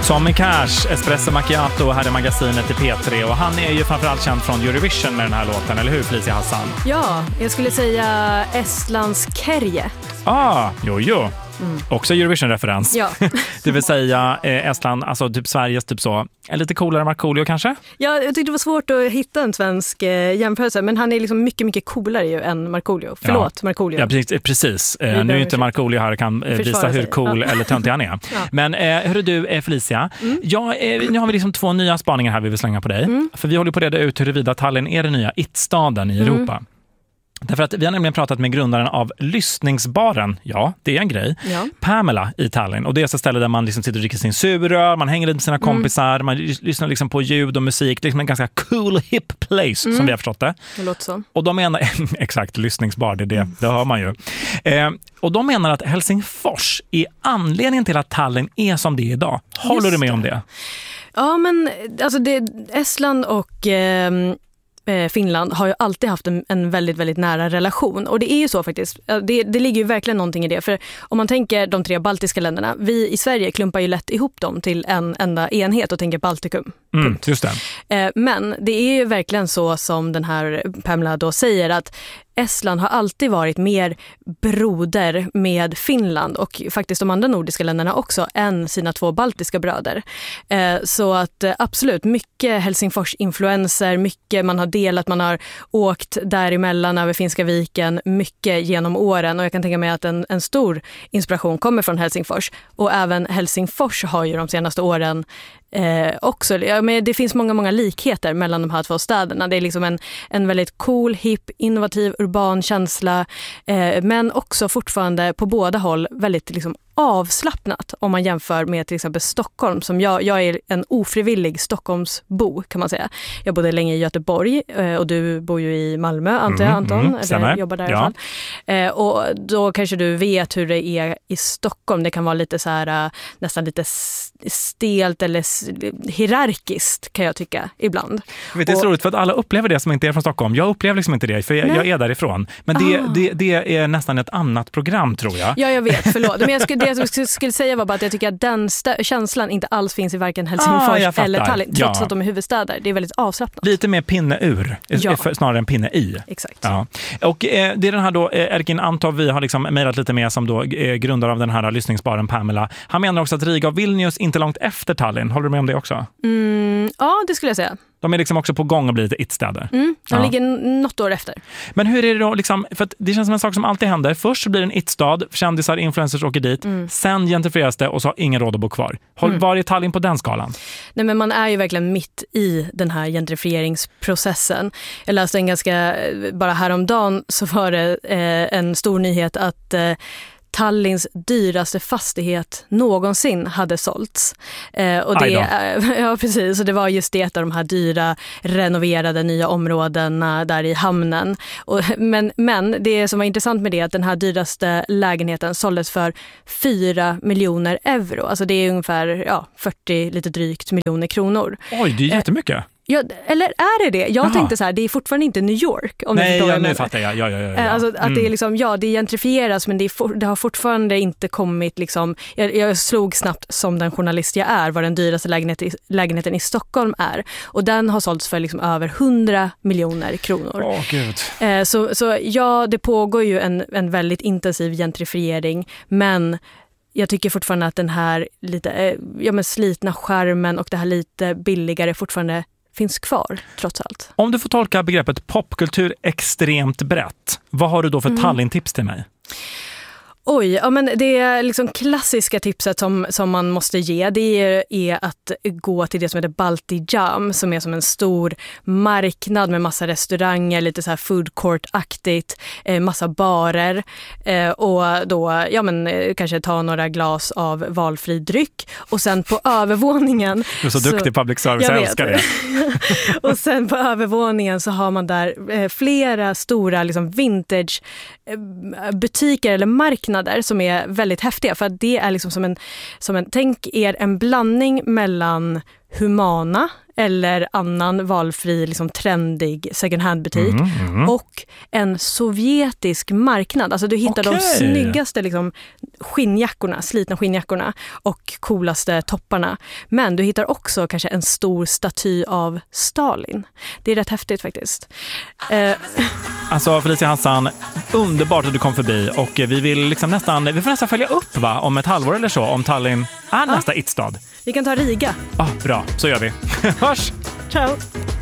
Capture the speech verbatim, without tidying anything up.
Tommy Cash, Espresso Macchiato här i magasinet i P tre, och han är ju framförallt känd från Eurovision med den här låten, eller hur Felicia Hassan? Ja, jag skulle säga Estlands Kärje. Ah, jo jo. Mm. Också Eurovision-referens. Ja. Det vill säga eh, Estland, alltså typ Sveriges typ så, en lite coolare Markoolio kanske? Ja, jag tyckte det var svårt att hitta en svensk eh, jämförelse, men han är liksom mycket, mycket coolare ju än Markoolio. Förlåt, ja. Markoolio. Ja, precis. precis. Eh, nu är inte Markoolio här och kan eh, visa hur cool ja. eller töntig han är. Ja. Men eh, hörru du, eh, Felicia, mm. ja, eh, nu har vi liksom två nya spaningar här vi vill slänga på dig. Mm. För vi håller på att reda ut huruvida Tallinn är den nya it-staden i Europa. Mm. Därför att vi har nämligen pratat med grundaren av lyssningsbaren, ja det är en grej, ja. Pamela i Tallinn. Och det är ett ställe där man liksom sitter och dricker sin suröl, man hänger lite med sina kompisar, mm. man lyssnar liksom på ljud och musik. Det är liksom en ganska cool hip place mm. som vi har förstått det. Det låter så. Och de menar, exakt, lyssningsbar, det är det, mm. det hör man ju. Eh, och de menar att Helsingfors är anledningen till att Tallinn är som det är idag. Håller Just du med det. om det? Ja, men alltså det, Estland och... Eh, Finland har ju alltid haft en, en väldigt, väldigt nära relation. Och det är ju så faktiskt. Det, det ligger ju verkligen någonting i det. För om man tänker de tre baltiska länderna, vi i Sverige klumpar ju lätt ihop dem till en enda enhet och tänker Baltikum. Mm, just det. Men det är ju verkligen så som den här Pamela då säger, att Estland har alltid varit mer broder med Finland och faktiskt de andra nordiska länderna också än sina två baltiska bröder. Så att absolut, mycket Helsingfors-influenser, mycket man har delat, man har åkt däremellan över Finska viken, mycket genom åren, och jag kan tänka mig att en, en stor inspiration kommer från Helsingfors. Och även Helsingfors har ju de senaste åren Eh, också, ja, men det finns många, många likheter mellan de här två städerna. Det är liksom en, en väldigt cool, hip, innovativ, urban känsla, eh, men också fortfarande på båda håll väldigt liksom avslappnat om man jämför med till exempel Stockholm, som jag, jag är en ofrivillig Stockholmsbo kan man säga. Jag bodde länge i Göteborg och du bor ju i Malmö, antar jag, Anton, mm, mm, eller jobbar där ja. i alla fall. Och då kanske du vet hur det är i Stockholm. Det kan vara lite så här nästan lite stelt eller hierarkiskt kan jag tycka ibland. Vet, det är så roligt för att alla upplever det som inte är från Stockholm. Jag upplever liksom inte det, för jag, jag är därifrån. Men det, ah. det, det är nästan ett annat program, tror jag. Ja, jag vet, förlåt. Men jag skulle, det jag skulle säga var bara att jag tycker att den stä- känslan inte alls finns i varken Helsingfors ah, eller Tallinn, trots ja. att de är huvudstäder. Det är väldigt avslappnat. Lite mer pinne ur, ja. snarare än pinne i. Exakt. Ja. Och eh, det är den här då, eh, Erkin Antov, vi har liksom mejlat lite med som då eh, grundare av den här lyssningsbaren Pamela. Han menar också att Riga och Vilnius inte långt efter Tallinn. Håller du med om det också? Mm, ja, det skulle jag säga. De är liksom också på gång att bli lite it-städer. Mm, de ja. ligger något år efter. Men hur är det då, liksom, för att det känns som en sak som alltid händer. Först så blir det en it-stad, kändisar, influencers åker dit. Mm. Sen gentrifieras det och så har ingen råd att bo kvar. Håll, mm. Var är Tallinn på den skalan? Nej, men man är ju verkligen mitt i den här gentrifieringsprocessen. Jag läste en ganska, bara häromdagen så var det eh, en stor nyhet att eh, Tallinns dyraste fastighet någonsin hade sålts. Eh, och det, eh, ja, precis. Och det var just det, ett av de här dyra, renoverade nya områdena där i hamnen. Och, men, men det som var intressant med det är att den här dyraste lägenheten såldes för fyra miljoner euro. Alltså det är ungefär ja, fyrtio, lite drygt miljoner kronor. Oj, det är jättemycket. Ja, eller är det det? Jag Jaha. tänkte så här, det är fortfarande inte New York. Om Nej, ja, nu fattar jag. Ja, ja, ja, ja. Alltså, att mm. det är liksom, ja, det gentrifieras, men det, är for, det har fortfarande inte kommit liksom, jag, jag slog snabbt som den journalist jag är, vad den dyraste lägenheten, lägenheten i Stockholm är. Och den har sålts för liksom över hundra miljoner kronor. Åh, gud. Eh, så, så ja, det pågår ju en, en väldigt intensiv gentrifiering, men jag tycker fortfarande att den här lite eh, ja, men slitna skärmen och det här lite billigare fortfarande finns kvar, trots allt. Om du får tolka begreppet popkultur extremt brett, vad har du då för mm. Tallinn-tips till mig? Oj, ja, men det är liksom klassiska tipset som, som man måste ge, det är, är att gå till det som heter Balti Jam, som är som en stor marknad med massa restauranger, lite så här food court-aktigt, eh, massa barer eh, och då ja, men, kanske ta några glas av valfri dryck, och sen på övervåningen... Du är så, så duktig public service, jag, jag älskar det. Och sen på övervåningen så har man där eh, flera stora liksom, vintage eh, butiker eller marknader som är väldigt häftiga, för att det är liksom som en, som en tänk er en blandning mellan Humana eller annan valfri liksom trendig second hand-butik mm, mm. och en sovjetisk marknad. Alltså du hittar okay. de snyggaste liksom, skinnjackorna, slitna skinnjackorna och coolaste topparna. Men du hittar också kanske en stor staty av Stalin. Det är rätt häftigt faktiskt. Eh. Alltså Felicia Hassan, underbart att du kom förbi och vi vill liksom nästan, vi får nästan följa upp va, om ett halvår eller så, om Tallinn är nästa ja. It-stad. Vi kan ta Riga. Ah, bra, så gör vi. Hörs! Ciao!